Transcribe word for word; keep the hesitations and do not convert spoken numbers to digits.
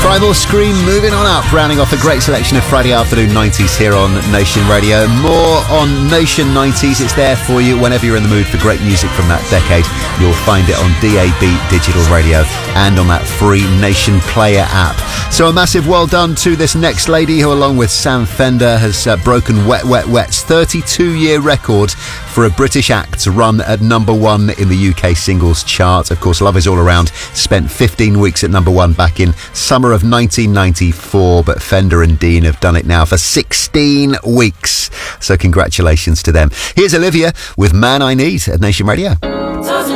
Primal Scream moving on up, rounding off a great selection of Friday afternoon nineties here on Nation Radio. More on Nation nineties. It's there for you whenever you're in the mood for great music from that decade. You'll find it on D A B Digital Radio and on that free Nation Player app. So a massive well done to this next lady who, along with Sam Fender, has uh, broken Wet Wet Wet's thirty-two year record for a British act to run at number one in the U K singles chart. Of course, Love Is All Around spent fifteen weeks at number one back in summer of nineteen ninety-four, but Fender and Dean have done it now for sixteen weeks. So congratulations to them. Here's Olivia with Man I Need at Nation Radio.